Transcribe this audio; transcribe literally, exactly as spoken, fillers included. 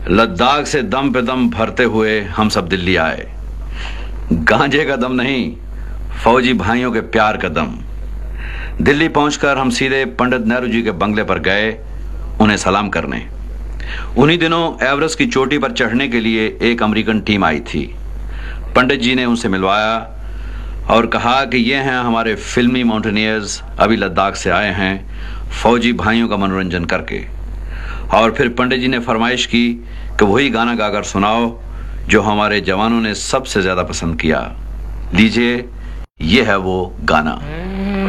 लद्दाख से दम पे दम भरते हुए हम सब दिल्ली आए। गांजे का दम नहीं, फौजी भाइयों के प्यार का दम। दिल्ली पहुंचकर हम सीधे पंडित नेहरू जी के बंगले पर गए उन्हें सलाम करने। उन्हीं दिनों एवरेस्ट की चोटी पर चढ़ने के लिए एक अमेरिकन टीम आई थी। पंडित जी ने उनसे मिलवाया और कहा कि ये हैं हमारे फिल्मी माउंटेनियर्स, अभी लद्दाख से आए हैं फौजी भाइयों का मनोरंजन करके। और फिर पंडित जी ने फरमाइश की कि वही गाना गाकर सुनाओ जो हमारे जवानों ने सबसे ज्यादा पसंद किया। लीजिए, ये है वो गाना।